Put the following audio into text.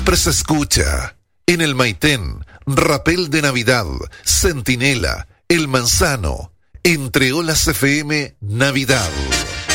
siempre se escucha. En el Maitén, Rapel de Navidad, Centinela, El Manzano, Entre Olas FM, Navidad.